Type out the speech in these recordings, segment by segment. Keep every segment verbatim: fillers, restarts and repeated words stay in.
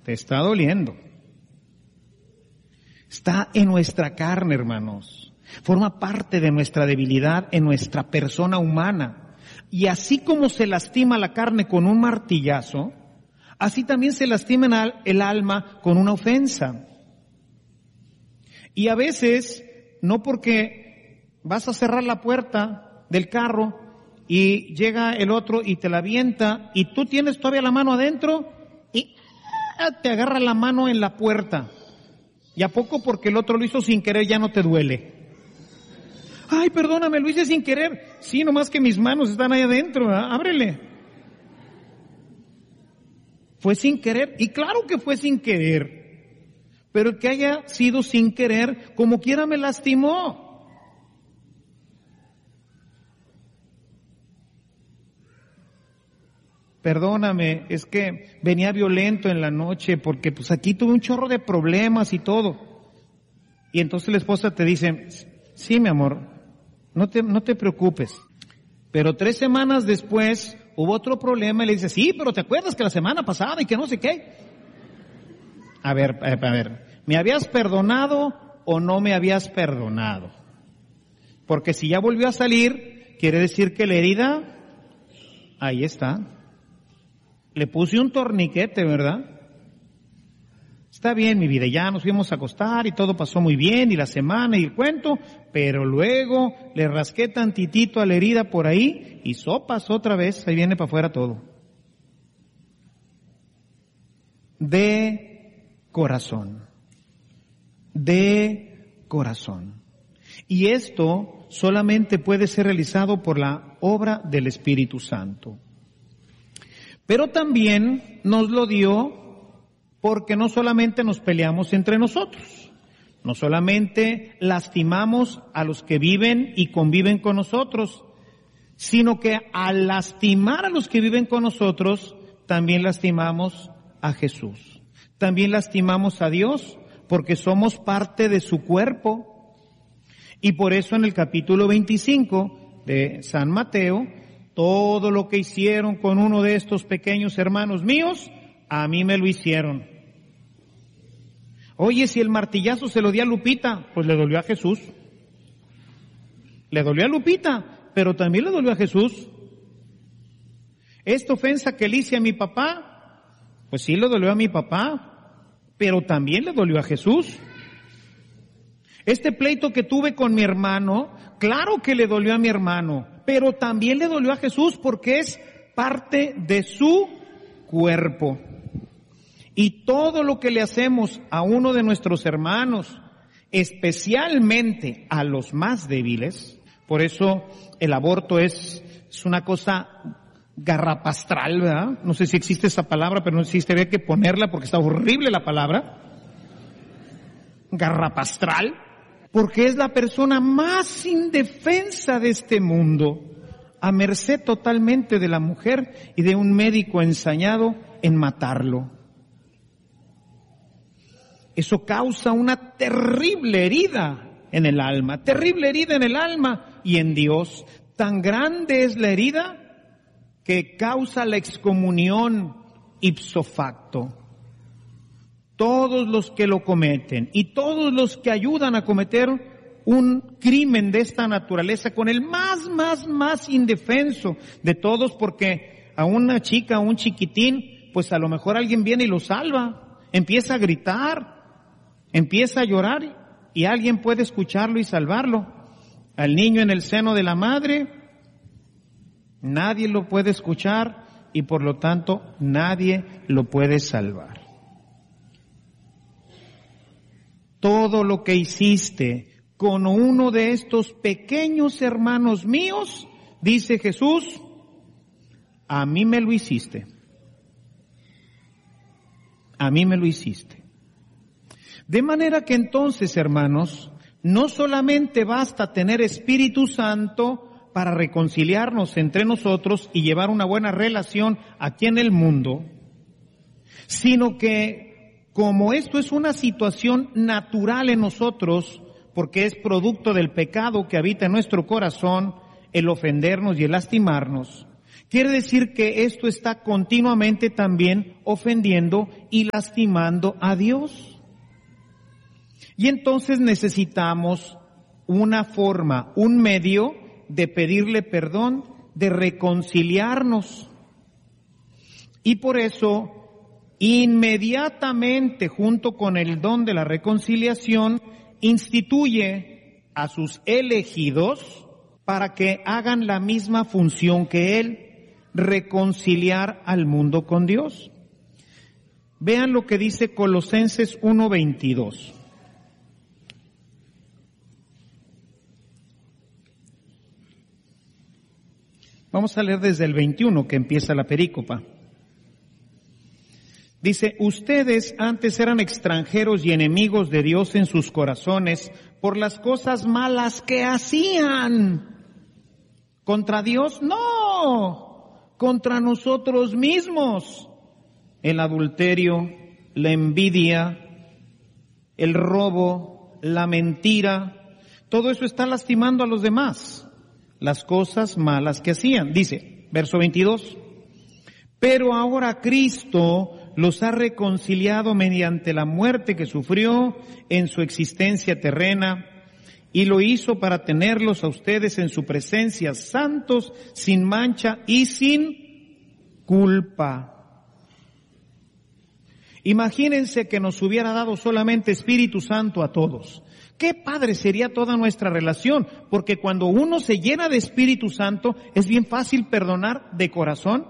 Te está doliendo. Está en nuestra carne, hermanos. Forma parte de nuestra debilidad en nuestra persona humana. Y así como se lastima la carne con un martillazo, así también se lastima el alma con una ofensa. Y a veces, no porque vas a cerrar la puerta del carro y llega el otro y te la avienta y tú tienes todavía la mano adentro y te agarra la mano en la puerta. ¿Y a poco porque el otro lo hizo sin querer ya no te duele? Ay, perdóname, lo hice sin querer. Sí, nomás que mis manos están ahí adentro, ¿verdad? Ábrele. Fue sin querer, y claro que fue sin querer, pero que haya sido sin querer, como quiera me lastimó. Perdóname, es que venía violento en la noche porque pues aquí tuve un chorro de problemas y todo. Y entonces la esposa te dice, sí, mi amor, no te, no te preocupes. Pero tres semanas después hubo otro problema y le dice, sí, pero ¿te acuerdas que la semana pasada y que no sé qué? A ver, a ver, ¿me habías perdonado o no me habías perdonado? Porque si ya volvió a salir, quiere decir que la herida, ahí está. Le puse un torniquete, ¿verdad? Está bien, mi vida, ya nos fuimos a acostar y todo pasó muy bien y la semana y el cuento, pero luego le rasqué tantitito a la herida por ahí y sopas otra vez, ahí viene para afuera todo. De corazón, de corazón. Y esto solamente puede ser realizado por la obra del Espíritu Santo. Pero también nos lo dio porque no solamente nos peleamos entre nosotros, no solamente lastimamos a los que viven y conviven con nosotros, sino que al lastimar a los que viven con nosotros, también lastimamos a Jesús. También lastimamos a Dios porque somos parte de su cuerpo. Y por eso en el capítulo veinticinco de San Mateo, todo lo que hicieron con uno de estos pequeños hermanos míos, a mí me lo hicieron. Oye, si el martillazo se lo di a Lupita, pues le dolió a Jesús. Le dolió a Lupita, pero también le dolió a Jesús. Esta ofensa que le hice a mi papá, pues sí le dolió a mi papá, pero también le dolió a Jesús. Este pleito que tuve con mi hermano, claro que le dolió a mi hermano, pero también le dolió a Jesús porque es parte de su cuerpo. Y todo lo que le hacemos a uno de nuestros hermanos, especialmente a los más débiles, por eso el aborto es, es una cosa garrapastral, ¿verdad? No sé si existe esa palabra, pero no existe, había que ponerla porque está horrible la palabra. Garrapastral. Porque es la persona más indefensa de este mundo, a merced totalmente de la mujer y de un médico ensañado en matarlo. Eso causa una terrible herida en el alma, terrible herida en el alma y en Dios. Tan grande es la herida que causa la excomunión ipso facto. Todos los que lo cometen y todos los que ayudan a cometer un crimen de esta naturaleza con el más, más, más indefenso de todos, porque a una chica, a un chiquitín, pues a lo mejor alguien viene y lo salva, empieza a gritar, empieza a llorar y alguien puede escucharlo y salvarlo. Al niño en el seno de la madre, nadie lo puede escuchar y por lo tanto nadie lo puede salvar. Todo lo que hiciste con uno de estos pequeños hermanos míos, dice Jesús, a mí me lo hiciste. A mí me lo hiciste. De manera que entonces, hermanos, no solamente basta tener Espíritu Santo para reconciliarnos entre nosotros y llevar una buena relación aquí en el mundo, sino que como esto es una situación natural en nosotros, porque es producto del pecado que habita en nuestro corazón, el ofendernos y el lastimarnos, Quiere decir que esto está continuamente también ofendiendo y lastimando a Dios. Y entonces necesitamos una forma, un medio de pedirle perdón, de reconciliarnos. Y por eso, inmediatamente, junto con el don de la reconciliación, instituye a sus elegidos para que hagan la misma función que Él, reconciliar al mundo con Dios. Vean lo que dice Colosenses uno veintidós. Vamos a leer desde el veintiuno, que empieza la perícopa. Dice, ustedes antes eran extranjeros y enemigos de Dios en sus corazones por las cosas malas que hacían. ¿Contra Dios? No, contra nosotros mismos. El adulterio, la envidia, el robo, la mentira, todo eso está lastimando a los demás. Las cosas malas que hacían. Dice, verso veintidós, pero ahora Cristo los ha reconciliado mediante la muerte que sufrió en su existencia terrena y lo hizo para tenerlos a ustedes en su presencia santos, sin mancha y sin culpa. Imagínense que nos hubiera dado solamente Espíritu Santo a todos. Qué padre sería toda nuestra relación, porque cuando uno se llena de Espíritu Santo es bien fácil perdonar de corazón.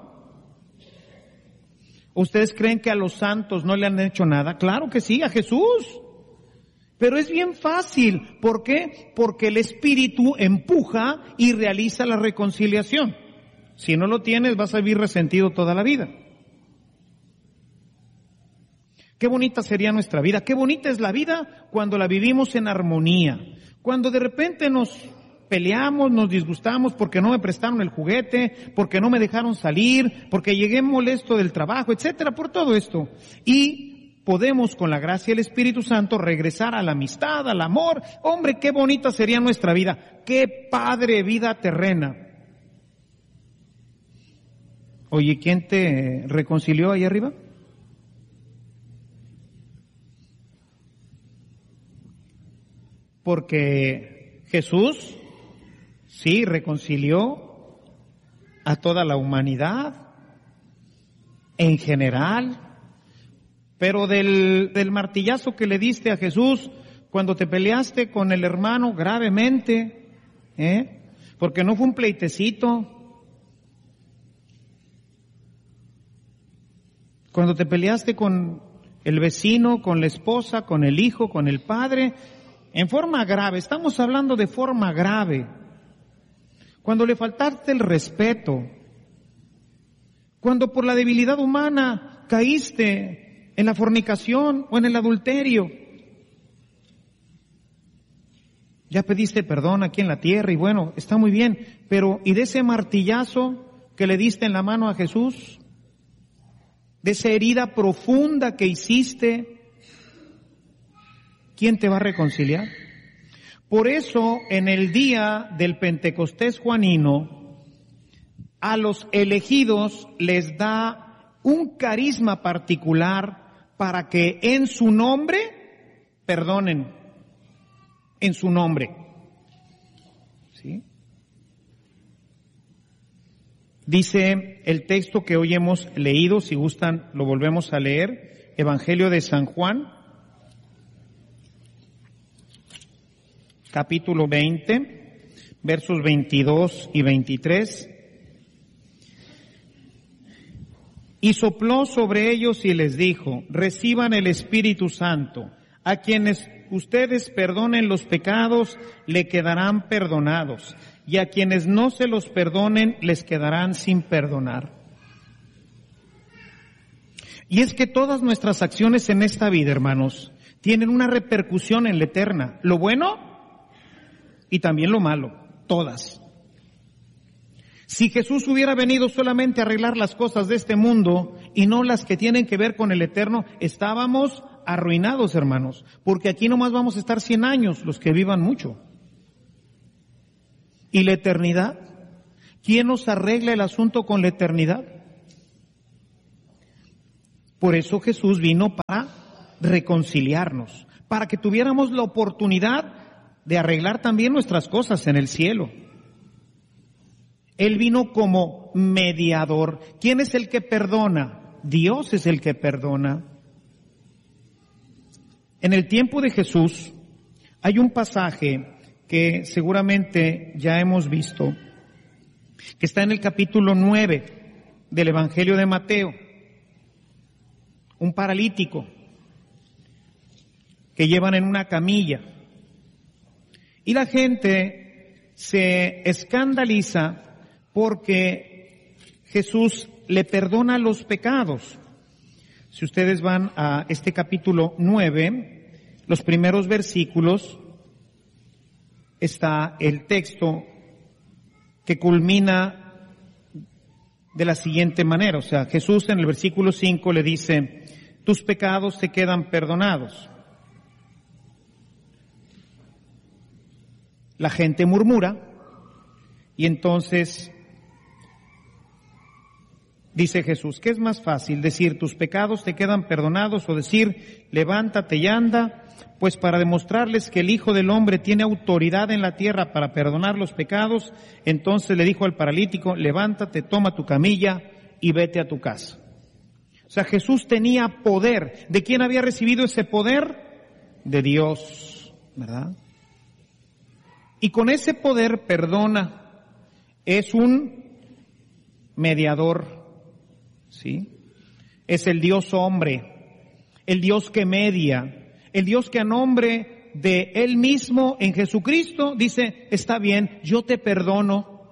¿Ustedes creen que a los santos no le han hecho nada? Claro que sí, a Jesús. Pero es bien fácil. ¿Por qué? Porque el Espíritu empuja y realiza la reconciliación. Si no lo tienes, vas a vivir resentido toda la vida. Qué bonita sería nuestra vida. Qué bonita es la vida cuando la vivimos en armonía. Cuando de repente nos peleamos, nos disgustamos porque no me prestaron el juguete, porque no me dejaron salir, porque llegué molesto del trabajo, etcétera, por todo esto. Y podemos, con la gracia del Espíritu Santo, regresar a la amistad, al amor. Hombre, qué bonita sería nuestra vida. Qué padre vida terrena. Oye, ¿quién te reconcilió ahí arriba? Porque Jesús, sí, reconcilió a toda la humanidad en general, pero del, del martillazo que le diste a Jesús cuando te peleaste con el hermano gravemente, ¿eh? Porque no fue un pleitecito. Cuando te peleaste con el vecino, con la esposa, con el hijo, con el padre, en forma grave, estamos hablando de forma grave. Cuando le faltaste el respeto, cuando por la debilidad humana caíste en la fornicación o en el adulterio, ya pediste perdón aquí en la tierra y bueno, está muy bien, pero ¿y de ese martillazo que le diste en la mano a Jesús? De esa herida profunda que hiciste, ¿quién te va a reconciliar? Por eso, en el día del Pentecostés juanino, a los elegidos les da un carisma particular para que en su nombre perdonen, en su nombre. ¿Sí? Dice el texto que hoy hemos leído, si gustan lo volvemos a leer, Evangelio de San Juan, capítulo veinte, versos veintidós y veintitrés. Y sopló sobre ellos y les dijo, reciban el Espíritu Santo. A quienes ustedes perdonen los pecados, le quedarán perdonados. Y a quienes no se los perdonen, les quedarán sin perdonar. Y es que todas nuestras acciones en esta vida, hermanos, tienen una repercusión en la eterna. Lo bueno y también lo malo, todas. Si Jesús hubiera venido solamente a arreglar las cosas de este mundo y no las que tienen que ver con el eterno, estábamos arruinados, hermanos, porque aquí nomás vamos a estar cien años, los que vivan mucho. ¿Y la eternidad? ¿Quién nos arregla el asunto con la eternidad? Por eso Jesús vino para reconciliarnos, para que tuviéramos la oportunidad de arreglar también nuestras cosas en el cielo. Él vino como mediador. ¿Quién es el que perdona? Dios es el que perdona. En el tiempo de Jesús hay un pasaje que seguramente ya hemos visto, que está en el capítulo nueve del Evangelio de Mateo. Un paralítico que llevan en una camilla. Y la gente se escandaliza porque Jesús le perdona los pecados. Si ustedes van a este capítulo nueve, los primeros versículos, está el texto que culmina de la siguiente manera. O sea, Jesús en el versículo cinco le dice, tus pecados te quedan perdonados. La gente murmura y entonces dice Jesús, ¿qué es más fácil? ¿Decir tus pecados te quedan perdonados o decir levántate y anda? Pues para demostrarles que el Hijo del Hombre tiene autoridad en la tierra para perdonar los pecados, entonces le dijo al paralítico, levántate, toma tu camilla y vete a tu casa. O sea, Jesús tenía poder. ¿De quién había recibido ese poder? De Dios, ¿verdad? Y con ese poder perdona. Es un mediador, ¿sí? Es el Dios hombre, el Dios que media, el Dios que a nombre de Él mismo en Jesucristo dice, está bien, yo te perdono.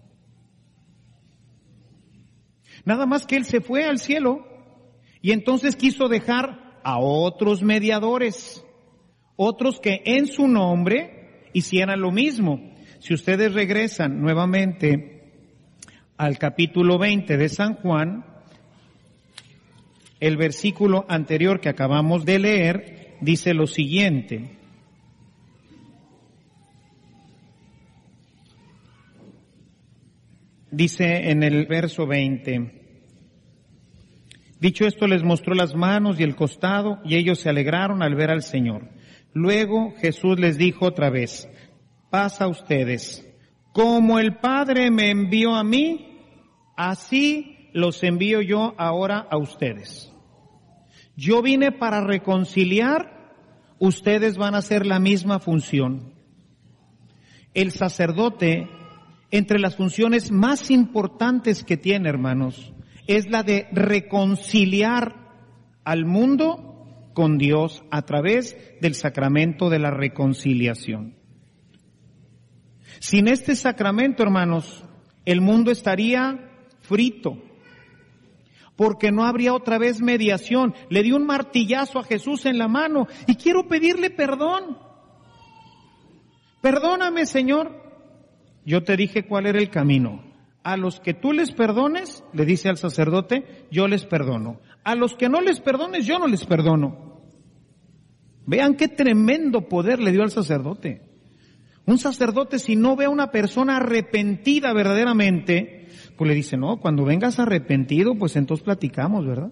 Nada más que Él se fue al cielo y entonces quiso dejar a otros mediadores, otros que en su nombre hicieran lo mismo. Si ustedes regresan nuevamente al capítulo veinte de San Juan, el versículo anterior que acabamos de leer dice lo siguiente. Dice en el verso veinte, dicho esto les mostró las manos y el costado y ellos se alegraron al ver al Señor. Luego Jesús les dijo otra vez, paz a ustedes. Como el Padre me envió a mí, así los envío yo ahora a ustedes. Yo vine para reconciliar, ustedes van a hacer la misma función. El sacerdote, entre las funciones más importantes que tiene, hermanos, es la de reconciliar al mundo con Dios a través del sacramento de la reconciliación. Sin este sacramento, hermanos, el mundo estaría frito, porque no habría otra vez mediación. Le di un martillazo a Jesús en la mano y quiero pedirle perdón. Perdóname, Señor. Yo te dije cuál era el camino. A los que tú les perdones, le dice al sacerdote, yo les perdono. A los que no les perdones, yo no les perdono. Vean qué tremendo poder le dio al sacerdote. Un sacerdote, si no ve a una persona arrepentida verdaderamente, pues le dice, no, cuando vengas arrepentido, pues entonces platicamos, ¿verdad?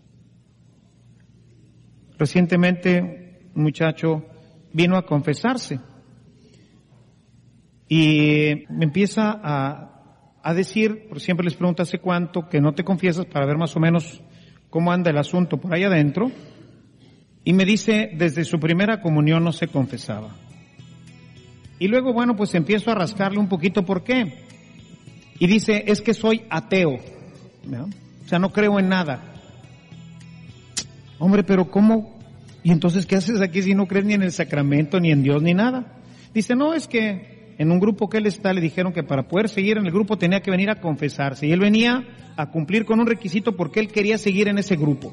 Recientemente un muchacho vino a confesarse y me empieza a, a decir, por siempre les pregunto hace cuánto que no te confiesas para ver más o menos cómo anda el asunto por ahí adentro, y me dice, desde su primera comunión no se confesaba. Y luego, bueno, pues empiezo a rascarle un poquito, ¿por qué? Y dice, es que soy ateo, ¿no? O sea, no creo en nada. Hombre, pero ¿cómo? ¿Y entonces qué haces aquí si no crees ni en el sacramento, ni en Dios, ni nada? Dice, no, es que en un grupo que él está le dijeron que para poder seguir en el grupo tenía que venir a confesarse. Y él venía a cumplir con un requisito porque él quería seguir en ese grupo.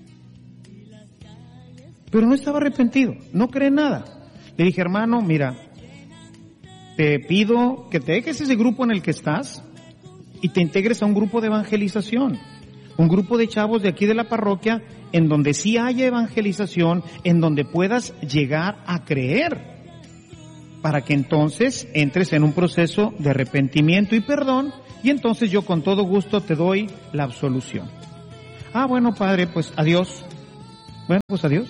Pero no estaba arrepentido, no cree en nada. Le dije, hermano, mira, te pido que te dejes ese grupo en el que estás y te integres a un grupo de evangelización, un grupo de chavos de aquí de la parroquia en donde sí haya evangelización, en donde puedas llegar a creer. para que entonces entres en un proceso de arrepentimiento y perdón, y entonces yo con todo gusto te doy la absolución. Ah, bueno, Padre, pues adiós. Bueno, pues adiós.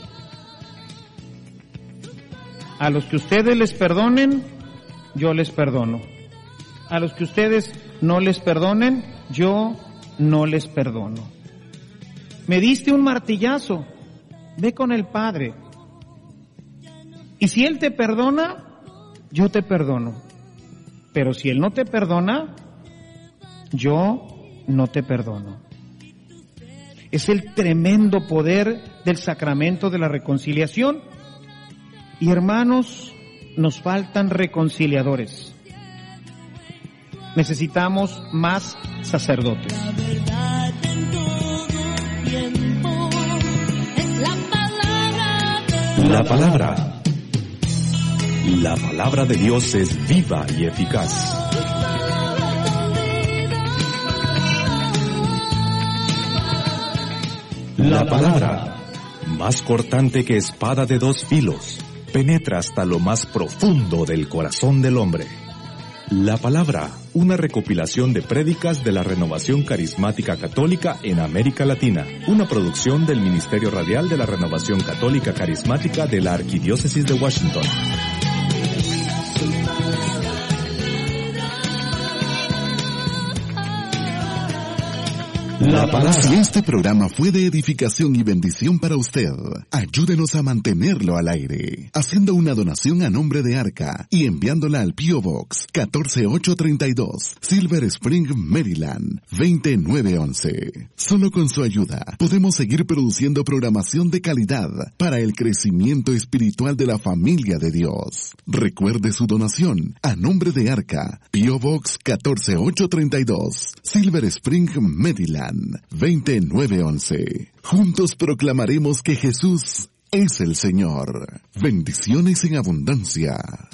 A los que ustedes les perdonen, yo les perdono. A los que ustedes no les perdonen, yo no les perdono. Me diste un martillazo, ve con el Padre. Y si Él te perdona, yo te perdono. Pero si Él no te perdona, yo no te perdono. Es el tremendo poder del sacramento de la reconciliación. Y hermanos, nos faltan reconciliadores. Necesitamos más sacerdotes. La verdad en todo tiempo es la palabra de La palabra. La palabra de Dios es viva y eficaz. La palabra, más cortante que espada de dos filos, penetra hasta lo más profundo del corazón del hombre. La palabra, una recopilación de prédicas de la Renovación Carismática Católica en América Latina, una producción del Ministerio Radial de la Renovación Católica Carismática de la Arquidiócesis de Washington. La palabra. Si este programa fue de edificación y bendición para usted, ayúdenos a mantenerlo al aire, haciendo una donación a nombre de Arca y enviándola al P O Box catorce mil ochocientos treinta y dos, Silver Spring, Maryland, veinte mil novecientos once. Solo con su ayuda podemos seguir produciendo programación de calidad para el crecimiento espiritual de la familia de Dios. Recuerde su donación a nombre de Arca, P O Box catorce mil ochocientos treinta y dos, Silver Spring, Maryland, veinte mil novecientos once. Juntos proclamaremos que Jesús es el Señor. Bendiciones en abundancia.